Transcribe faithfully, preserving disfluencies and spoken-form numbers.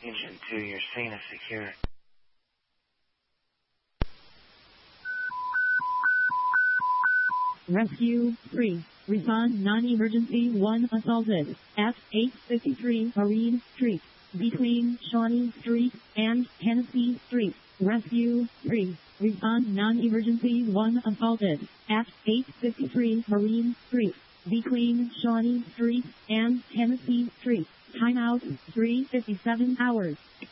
Engine two, your scene is secure. Rescue three. Respond non-emergency one assaulted at eight fifty-three Marine Street between Shawnee Street and Tennessee Street. Rescue three. Respond non-emergency one assaulted at eight fifty-three Marine Street between Shawnee Street and Tennessee Street. Timeout three fifty-seven hours.